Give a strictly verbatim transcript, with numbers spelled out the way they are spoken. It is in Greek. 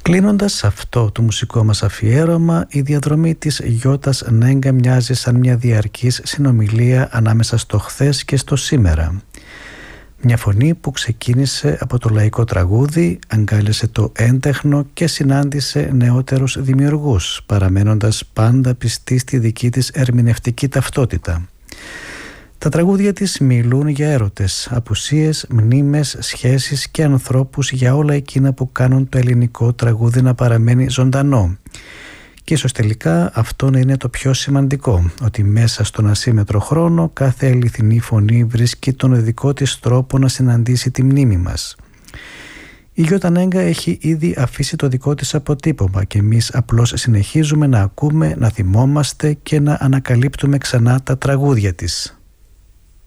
Κλείνοντας αυτό το μουσικό μας αφιέρωμα, η διαδρομή της Γιώτας Νέγκα μοιάζει σαν μια διαρκής συνομιλία ανάμεσα στο χθες και στο σήμερα. Μια φωνή που ξεκίνησε από το λαϊκό τραγούδι, αγκάλιασε το έντεχνο και συνάντησε νεότερους δημιουργούς, παραμένοντας πάντα πιστή στη δική της ερμηνευτική ταυτότητα. Τα τραγούδια της μιλούν για έρωτες, απουσίες, μνήμες, σχέσεις και ανθρώπους, για όλα εκείνα που κάνουν το ελληνικό τραγούδι να παραμένει ζωντανό. Και ίσως τελικά αυτό να είναι το πιο σημαντικό, ότι μέσα στον ασύμετρο χρόνο κάθε αληθινή φωνή βρίσκει τον δικό της τρόπο να συναντήσει τη μνήμη μας. Η Γιώτα Νέγκα έχει ήδη αφήσει το δικό της αποτύπωμα και εμείς απλώς συνεχίζουμε να ακούμε, να θυμόμαστε και να ανακαλύπτουμε ξανά τα τραγούδια της.